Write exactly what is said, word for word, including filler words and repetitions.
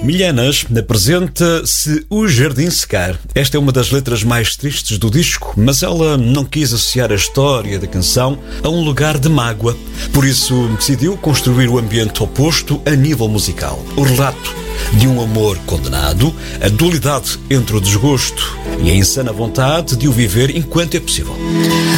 Milhanas apresenta Se o Jardim Secar. Esta é uma das letras mais tristes do disco, mas ela não quis associar a história da canção a um lugar de mágoa. Por isso decidiu construir o ambiente oposto a nível musical. O relato de um amor condenado, a dualidade entre o desgosto e a insana vontade de o viver enquanto é possível.